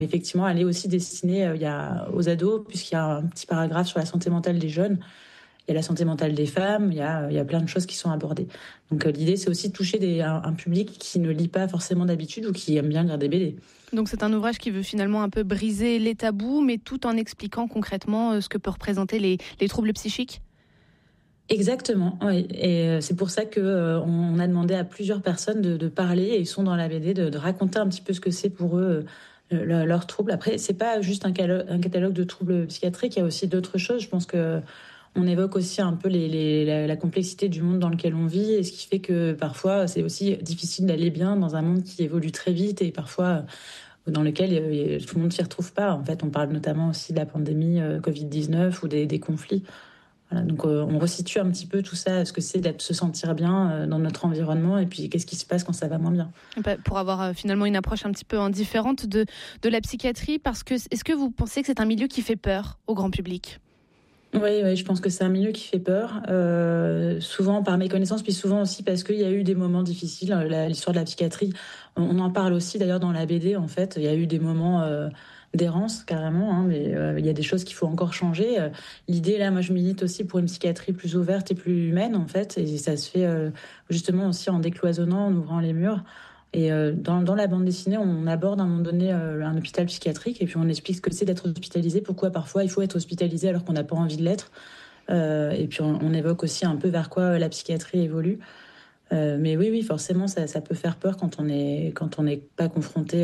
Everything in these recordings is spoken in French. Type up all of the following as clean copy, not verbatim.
Effectivement, elle est aussi destinée aux ados, puisqu'il y a un petit paragraphe sur la santé mentale des jeunes. Il y a la santé mentale des femmes, il y a plein de choses qui sont abordées. Donc l'idée, c'est aussi de toucher un public qui ne lit pas forcément d'habitude ou qui aime bien lire des BD. Donc c'est un ouvrage qui veut finalement un peu briser les tabous, mais tout en expliquant concrètement ce que peuvent représenter les troubles psychiques. Exactement, oui. Et c'est pour ça qu'on a demandé à plusieurs personnes de parler, et ils sont dans la BD, de raconter un petit peu ce que c'est pour eux, leurs troubles. Après, c'est pas juste un catalogue de troubles psychiatriques, il y a aussi d'autres choses. Je pense qu'on évoque aussi un peu la complexité du monde dans lequel on vit, et ce qui fait que parfois c'est aussi difficile d'aller bien dans un monde qui évolue très vite et parfois dans lequel tout le monde s'y retrouve pas. En fait, on parle notamment aussi de la pandémie Covid-19 ou des conflits. Voilà, donc on resitue un petit peu tout ça, ce que c'est de se sentir bien dans notre environnement, et puis qu'est-ce qui se passe quand ça va moins bien. Pour avoir finalement une approche un petit peu différente de la psychiatrie, parce que est-ce que vous pensez que c'est un milieu qui fait peur au grand public ? Oui, je pense que c'est un milieu qui fait peur, souvent par méconnaissance, puis souvent aussi parce qu'il y a eu des moments difficiles. L'histoire de la psychiatrie, on en parle aussi d'ailleurs dans la BD, en fait. Il y a eu des moments d'errance carrément, mais il y a des choses qu'il faut encore changer. L'idée, là, moi je milite aussi pour une psychiatrie plus ouverte et plus humaine, en fait, et ça se fait justement aussi en décloisonnant, en ouvrant les murs. Et dans la bande dessinée, on aborde à un moment donné un hôpital psychiatrique, et puis on explique ce que c'est d'être hospitalisé, pourquoi parfois il faut être hospitalisé alors qu'on n'a pas envie de l'être. Et puis on évoque aussi un peu vers quoi la psychiatrie évolue. Mais oui, forcément, ça peut faire peur quand on n'est pas confronté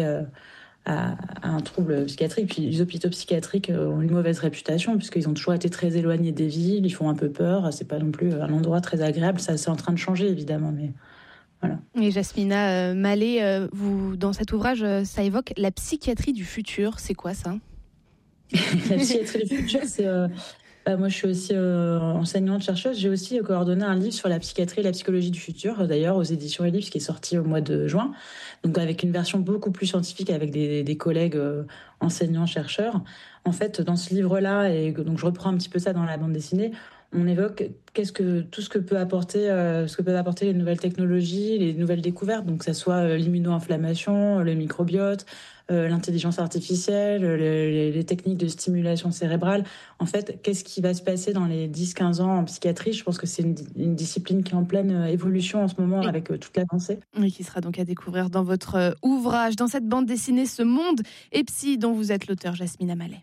à un trouble psychiatrique. Puis les hôpitaux psychiatriques ont une mauvaise réputation, puisqu'ils ont toujours été très éloignés des villes, ils font un peu peur, c'est pas non plus un endroit très agréable. Ça, c'est en train de changer, évidemment, mais... Voilà. Et Jasmina Mallet, vous, dans cet ouvrage, ça évoque la psychiatrie du futur. C'est quoi ça ? La psychiatrie du futur, c'est... moi, je suis aussi enseignante-chercheuse. J'ai aussi coordonné un livre sur la psychiatrie et la psychologie du futur, d'ailleurs, aux éditions Ellipse, qui est sorti au mois de juin. Donc, avec une version beaucoup plus scientifique, avec des collègues enseignants-chercheurs. En fait, dans ce livre-là, et donc je reprends un petit peu ça dans la bande dessinée, on évoque tout ce que peuvent apporter les nouvelles technologies, les nouvelles découvertes, donc que ça soit l'immuno-inflammation, le microbiote, l'intelligence artificielle, les techniques de stimulation cérébrale. En fait, qu'est-ce qui va se passer dans les 10-15 ans en psychiatrie ? Je pense que c'est une discipline qui est en pleine évolution en ce moment, avec toute l'avancée. Oui, qui sera donc à découvrir dans votre ouvrage, dans cette bande dessinée, Ce monde est psy, dont vous êtes l'auteur, Jasmina Mallet.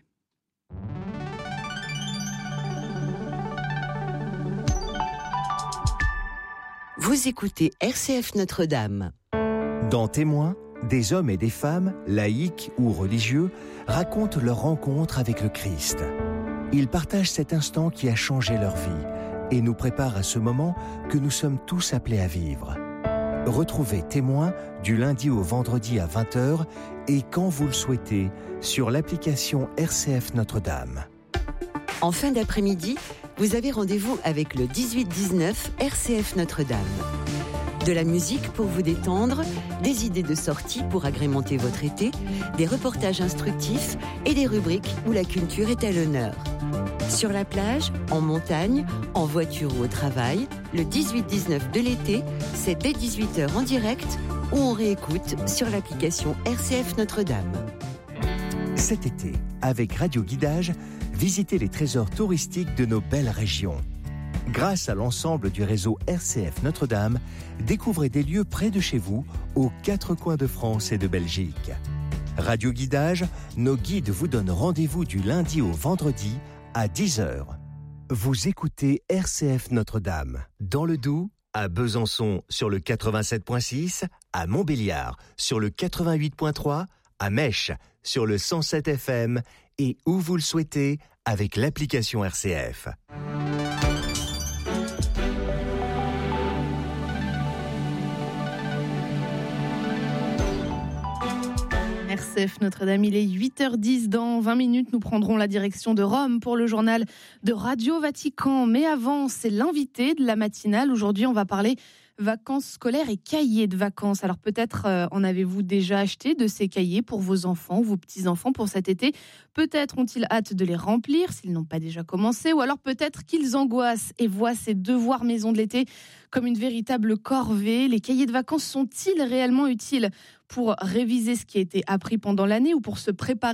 Vous écoutez RCF Notre-Dame. Dans Témoins, des hommes et des femmes, laïcs ou religieux, racontent leur rencontre avec le Christ. Ils partagent cet instant qui a changé leur vie et nous préparent à ce moment que nous sommes tous appelés à vivre. Retrouvez Témoins du lundi au vendredi à 20h et quand vous le souhaitez sur l'application RCF Notre-Dame. En fin d'après-midi, vous avez rendez-vous avec le 18-19 RCF Notre-Dame. De la musique pour vous détendre, des idées de sortie pour agrémenter votre été, des reportages instructifs et des rubriques où la culture est à l'honneur. Sur la plage, en montagne, en voiture ou au travail, le 18-19 de l'été, c'est dès 18h en direct ou on réécoute sur l'application RCF Notre-Dame. Cet été, avec Radio Guidage, visitez les trésors touristiques de nos belles régions. Grâce à l'ensemble du réseau RCF Notre-Dame, découvrez des lieux près de chez vous, aux 4 coins de France et de Belgique. Radio Guidage, nos guides vous donnent rendez-vous du lundi au vendredi à 10h. Vous écoutez RCF Notre-Dame, dans le Doubs, à Besançon sur le 87.6, à Montbéliard sur le 88.3, à Mèche sur le 107 FM et où vous le souhaitez avec l'application RCF. RCF Notre-Dame, il est 8h10. Dans 20 minutes, nous prendrons la direction de Rome pour le journal de Radio Vatican. Mais avant, c'est l'invité de la matinale. Aujourd'hui, on va parler vacances scolaires et cahiers de vacances. Alors peut-être en avez-vous déjà acheté de ces cahiers pour vos enfants ou vos petits-enfants pour cet été. Peut-être ont-ils hâte de les remplir s'ils n'ont pas déjà commencé. Ou alors peut-être qu'ils angoissent et voient ces devoirs maison de l'été comme une véritable corvée. Les cahiers de vacances sont-ils réellement utiles pour réviser ce qui a été appris pendant l'année ou pour se préparer